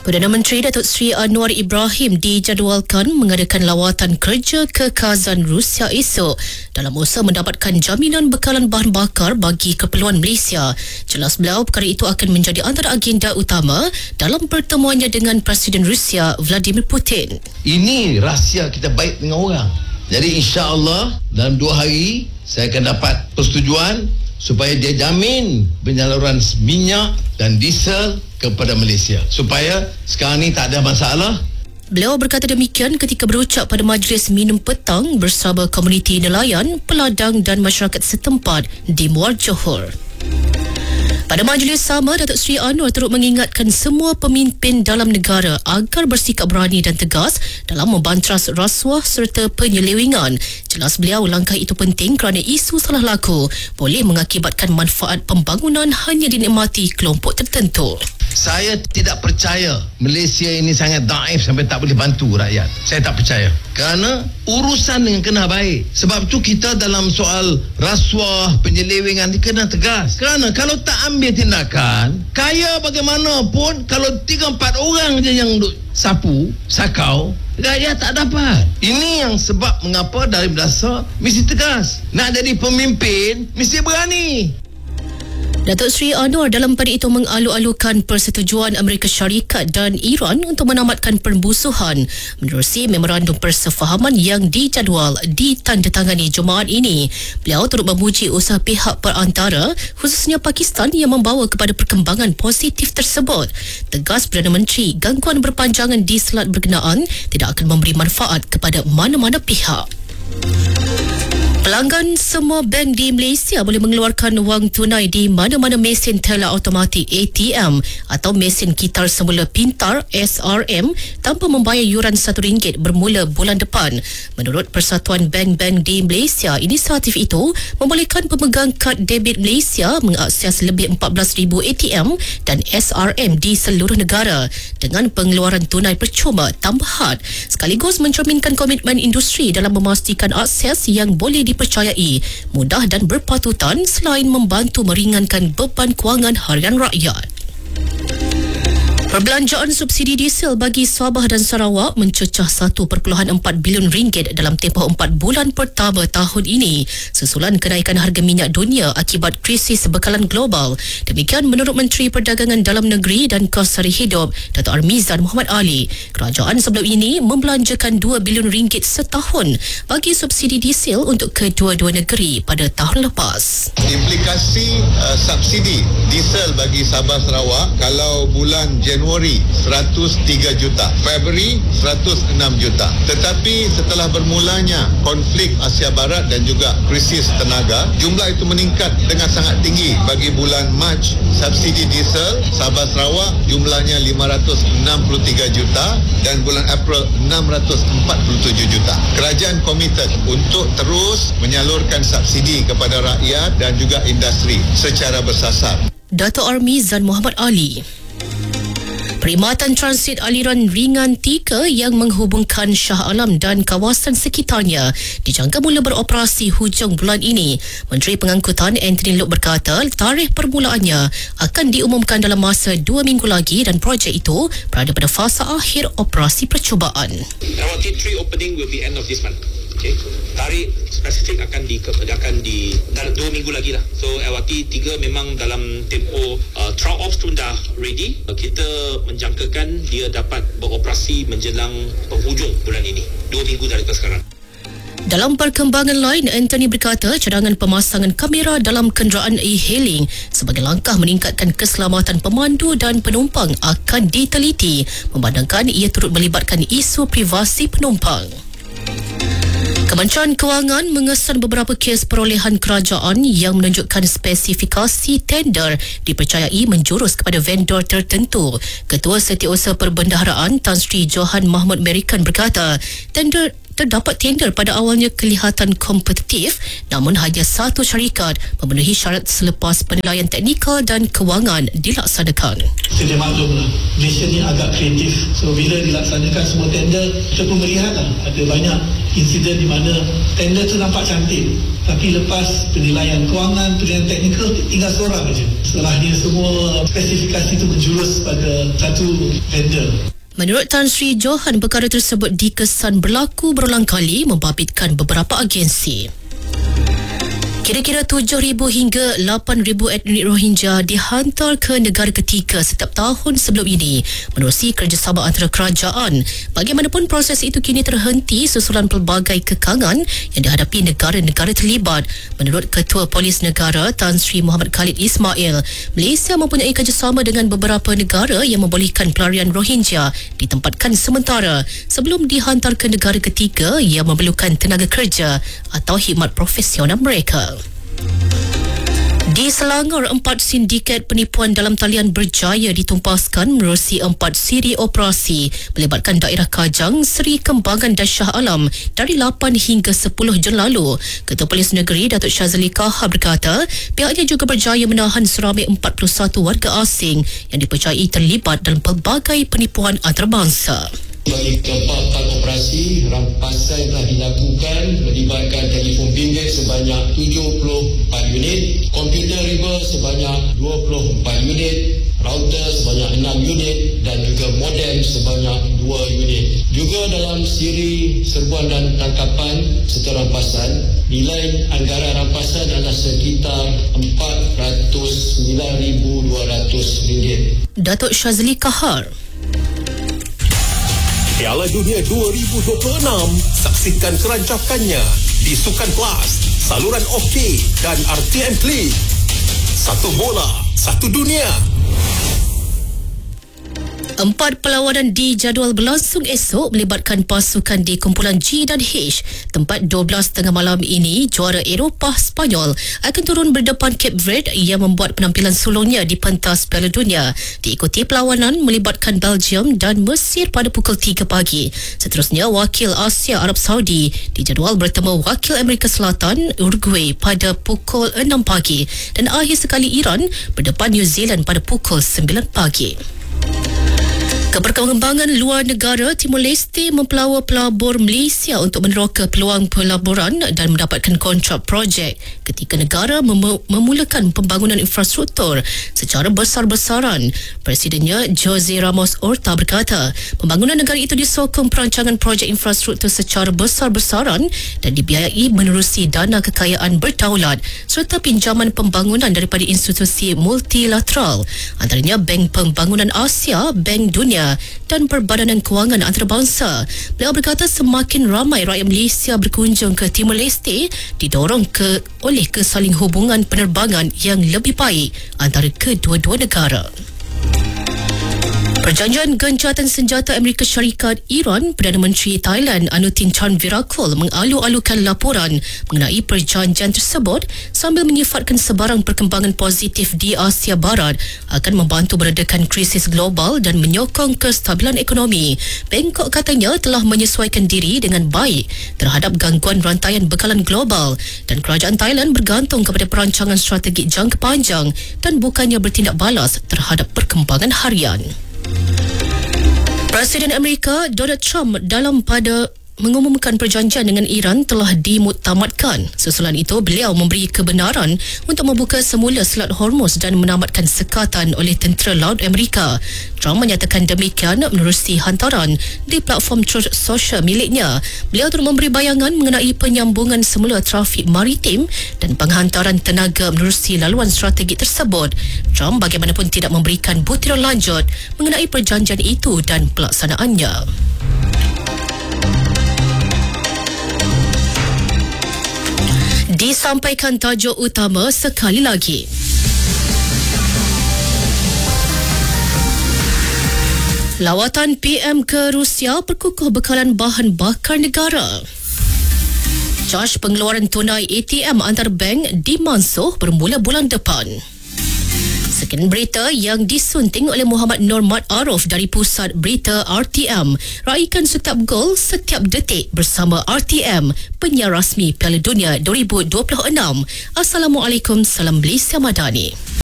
Perdana Menteri Datuk Seri Anwar Ibrahim dijadualkan mengadakan lawatan kerja ke Kazan, Rusia esok dalam usaha mendapatkan jaminan bekalan bahan bakar bagi keperluan Malaysia. Jelas beliau perkara itu akan menjadi antara agenda utama dalam pertemuannya dengan Presiden Rusia Vladimir Putin. Ini rahsia kita baik dengan orang. Jadi insya-Allah dalam 2 hari saya akan dapat persetujuan supaya dia jamin penyaluran minyak dan diesel kepada Malaysia supaya sekarang ni tak ada masalah. Beliau berkata demikian ketika berucap pada majlis minum petang bersama komuniti nelayan, peladang dan masyarakat setempat di Muar Johor. Pada majlis sama, Datuk Seri Anwar turut mengingatkan semua pemimpin dalam negara agar bersikap berani dan tegas dalam membantras rasuah serta penyelewengan. Jelas beliau langkah itu penting kerana isu salah laku boleh mengakibatkan manfaat pembangunan hanya dinikmati kelompok tertentu. Saya tidak percaya Malaysia ini sangat daif sampai tak boleh bantu rakyat. Saya tak percaya. Kerana urusan dengan kena baik. Sebab tu kita dalam soal rasuah, penyelewengan kena tegas. Kerana kalau tak ambil tindakan, kaya bagaimanapun kalau 3-4 orang je yang duk sapu, sakau, rakyat tak dapat. Ini yang sebab mengapa dari dasar mesti tegas. Nak jadi pemimpin mesti berani. Datuk Seri Anwar dalam pada itu mengalu-alukan persetujuan Amerika Syarikat dan Iran untuk menamatkan permusuhan menerusi memorandum persefahaman yang dijadual ditandatangani Jumaat ini. Beliau turut memuji usaha pihak perantara khususnya Pakistan yang membawa kepada perkembangan positif tersebut. Tegas Perdana Menteri, gangguan berpanjangan di selat berkenaan tidak akan memberi manfaat kepada mana-mana pihak. Pelanggan semua bank di Malaysia boleh mengeluarkan wang tunai di mana-mana mesin teller automatik ATM atau mesin kitar semula pintar SRM tanpa membayar yuran RM1 bermula bulan depan. Menurut Persatuan Bank-Bank di Malaysia, inisiatif itu membolehkan pemegang kad debit Malaysia mengakses lebih 14,000 ATM dan SRM di seluruh negara dengan pengeluaran tunai percuma tambahan, sekaligus mencerminkan komitmen industri dalam memastikan akses yang boleh dipercayai, mudah dan berpatutan selain membantu meringankan beban kewangan harian rakyat. Perbelanjaan subsidi diesel bagi Sabah dan Sarawak mencecah RM1.4 bilion dalam tempoh 4 bulan pertama tahun ini susulan kenaikan harga minyak dunia akibat krisis bekalan global. Demikian menurut Menteri Perdagangan Dalam Negeri dan Kos Sari Hidup Dato' Armizan Muhammad Ali. Kerajaan sebelum ini membelanjakan RM2 bilion setahun bagi subsidi diesel untuk kedua-dua negeri pada tahun lepas. Implikasi subsidi diesel bagi Sabah Sarawak kalau bulan Januari 103 juta, Februari 106 juta. Tetapi setelah bermulanya konflik Asia Barat dan juga krisis tenaga, jumlah itu meningkat dengan sangat tinggi. Bagi bulan Mac, subsidi diesel Sabah Sarawak jumlahnya 563 juta dan bulan April 647 juta. Kerajaan komited untuk terus menyalurkan subsidi kepada rakyat dan juga industri secara bersasar. Dato' Armizan Muhammad Ali. Perkhidmatan transit aliran ringan 3 yang menghubungkan Shah Alam dan kawasan sekitarnya dijangka mula beroperasi hujung bulan ini. Menteri Pengangkutan Anthony Loke berkata tarikh permulaannya akan diumumkan dalam masa 2 minggu lagi dan projek itu berada pada fasa akhir operasi percubaan. LRT 3 opening will be end of this month. Okay. Tarikh spesifik akan di dalam 2 minggu lagi lah. So LRT 3 memang dalam tempoh trial ops pun dah ready. Kita menjangkakan dia dapat beroperasi menjelang penghujung bulan ini. 2 minggu daripada sekarang. Dalam perkembangan lain, Anthony berkata cadangan pemasangan kamera dalam kenderaan e-hailing sebagai langkah meningkatkan keselamatan pemandu dan penumpang akan diteliti memandangkan ia turut melibatkan isu privasi penumpang. Kementerian Kewangan mengesan beberapa kes perolehan kerajaan yang menunjukkan spesifikasi tender dipercayai menjurus kepada vendor tertentu. Ketua Setiausaha Perbendaharaan Tan Sri Johan Mahmud Merikan berkata, tender terdapat tender pada awalnya kelihatan kompetitif, namun hanya satu syarikat memenuhi syarat selepas penilaian teknikal dan kewangan dilaksanakan. Sedia maklumlah, Malaysia ni agak kreatif. So bila dilaksanakan semua tender, kita pun melihatlah ada banyak insiden di mana tender tu nampak cantik, tapi lepas penilaian kewangan, penilaian teknikal, tinggal seorang saja. Setelahnya semua spesifikasi itu menjurus pada satu vendor. Menurut Tan Sri Johan, perkara tersebut dikesan berlaku berulang kali membabitkan beberapa agensi. Kira-kira 7,000 hingga 8,000 etnik Rohingya dihantar ke negara ketiga setiap tahun sebelum ini menerusi kerjasama antara kerajaan. Bagaimanapun, proses itu kini terhenti susulan pelbagai kekangan yang dihadapi negara-negara terlibat. Menurut Ketua Polis Negara Tan Sri Muhammad Khalid Ismail, Malaysia mempunyai kerjasama dengan beberapa negara yang membolehkan pelarian Rohingya ditempatkan sementara sebelum dihantar ke negara ketiga yang memerlukan tenaga kerja atau khidmat profesional mereka. Di Selangor, 4 sindiket penipuan dalam talian berjaya ditumpaskan menerusi 4 siri operasi melibatkan daerah Kajang, Seri Kembangan dan Shah Alam dari 8 hingga 10 Jun lalu. Ketua Polis Negeri Datuk Syazali Kahar berkata, pihaknya juga berjaya menahan seramai 41 warga asing yang dipercayai terlibat dalam pelbagai penipuan antarabangsa. Bagi keempat operasi, rampasan telah dilakukan melibatkan telefon bimbit sebanyak 74 unit, komputer riba sebanyak 24 unit, router sebanyak 6 unit dan juga modem sebanyak 2 unit. Juga dalam siri serbuan dan tangkapan serta rampasan, nilai anggaran rampasan adalah sekitar RM409,200. Datuk Syazali Kahar. Piala Dunia 2026, saksikan kerancakannya di Sukan Plus, saluran OK dan RTM Klik. Satu bola, satu dunia. 4 perlawanan dijadual berlangsung esok melibatkan pasukan di kumpulan G dan H. Tempat 12.30 malam ini, juara Eropah Spanyol akan turun berdepan Cape Verde yang membuat penampilan sulungnya di pentas Piala Dunia. Diikuti perlawanan melibatkan Belgium dan Mesir pada pukul 3 pagi. Seterusnya, wakil Asia Arab Saudi dijadual bertemu wakil Amerika Selatan Uruguay pada pukul 6 pagi dan akhir sekali Iran berdepan New Zealand pada pukul 9 pagi. Keperkembangan luar negara, Timor Leste mempelawa pelabur Malaysia untuk meneroka peluang pelaburan dan mendapatkan kontrak projek ketika negara memulakan pembangunan infrastruktur secara besar-besaran. Presidennya Jose Ramos Horta berkata, pembangunan negara itu disokong perancangan projek infrastruktur secara besar-besaran dan dibiayai menerusi dana kekayaan berdaulat serta pinjaman pembangunan daripada institusi multilateral, antaranya Bank Pembangunan Asia, Bank Dunia dan Perbadanan Kewangan Antarabangsa. Beliau berkata semakin ramai rakyat Malaysia berkunjung ke Timor Leste didorong oleh kesaling hubungan penerbangan yang lebih baik antara kedua-dua negara. Perjanjian gencatan senjata Amerika Syarikat Iran, Perdana Menteri Thailand Anutin Charnvirakul mengalu-alukan laporan mengenai perjanjian tersebut sambil menyifatkan sebarang perkembangan positif di Asia Barat akan membantu meredakan krisis global dan menyokong kestabilan ekonomi. Bangkok katanya telah menyesuaikan diri dengan baik terhadap gangguan rantaian bekalan global dan kerajaan Thailand bergantung kepada perancangan strategik jangka panjang dan bukannya bertindak balas terhadap perkembangan harian. Presiden Amerika Donald Trump mengumumkan perjanjian dengan Iran telah dimuktamadkan. Susulan itu, beliau memberi kebenaran untuk membuka semula Selat Hormuz dan menamatkan sekatan oleh tentera laut Amerika. Trump menyatakan demikian menerusi hantaran di platform Truth Social miliknya. Beliau turut memberi bayangan mengenai penyambungan semula trafik maritim dan penghantaran tenaga menerusi laluan strategik tersebut. Trump bagaimanapun tidak memberikan butiran lanjut mengenai perjanjian itu dan pelaksanaannya. Disampaikan tajuk utama sekali lagi. Lawatan PM ke Rusia perkukuh bekalan bahan bakar negara. Caj pengeluaran tunai ATM antarbank dimansuh bermula bulan depan. Sekian berita yang disunting oleh Muhammad Nur Mat Arif dari Pusat Berita RTM. Raikan setiap gol, setiap detik bersama RTM, penyiar rasmi Piala Dunia 2026. Assalamualaikum, salam Malaysia Madani.